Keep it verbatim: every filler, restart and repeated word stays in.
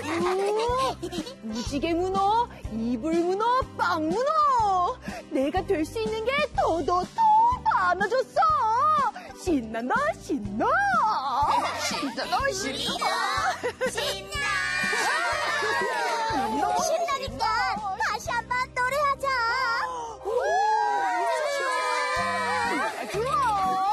무지개 문어, 이불 문어, 빵 문어. 내가 될 수 있는 게 더 더 더 많아졌어. 신난다 신나. 신난다 신나. 신나. 신나니까